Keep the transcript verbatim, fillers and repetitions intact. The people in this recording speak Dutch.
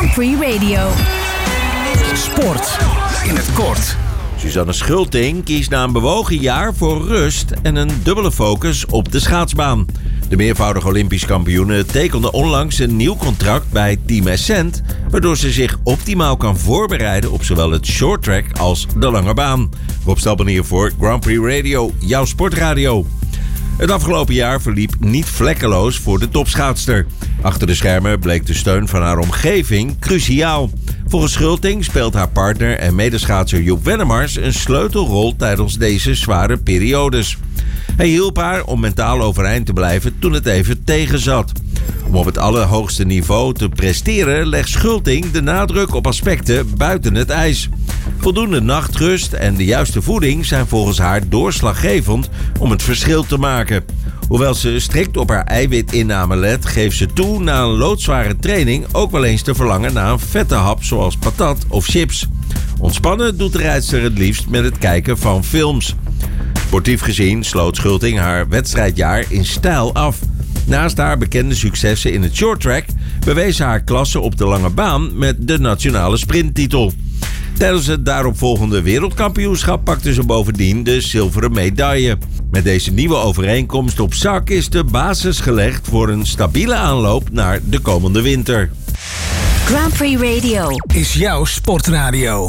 Grand Prix Radio. Sport in het kort. Suzanne Schulting kiest na een bewogen jaar voor rust en een dubbele focus op de schaatsbaan. De meervoudig Olympisch kampioene tekende onlangs een nieuw contract bij Team Essent, waardoor ze zich optimaal kan voorbereiden op zowel het shorttrack als de lange baan. Rob Stelbanier voor Grand Prix Radio, jouw sportradio. Het afgelopen jaar verliep niet vlekkeloos voor de topschaatster. Achter de schermen bleek de steun van haar omgeving cruciaal. Volgens Schulting speelt haar partner en medeschaatser Joep Wennemars een sleutelrol tijdens deze zware periodes. Hij hielp haar om mentaal overeind te blijven toen het even tegenzat. Om op het allerhoogste niveau te presteren legt Schulting de nadruk op aspecten buiten het ijs. Voldoende nachtrust en de juiste voeding zijn volgens haar doorslaggevend om het verschil te maken. Hoewel ze strikt op haar eiwitinname let, geeft ze toe na een loodzware training ook wel eens te verlangen naar een vette hap zoals patat of chips. Ontspannen doet de rijdster het liefst met het kijken van films. Sportief gezien sloot Schulting haar wedstrijdjaar in stijl af. Naast haar bekende successen in het shorttrack bewees ze haar klasse op de lange baan met de nationale sprinttitel. Tijdens het daaropvolgende wereldkampioenschap pakte ze bovendien de zilveren medaille. Met deze nieuwe overeenkomst op zak is de basis gelegd voor een stabiele aanloop naar de komende winter. Grand Prix Radio Is jouw sportradio.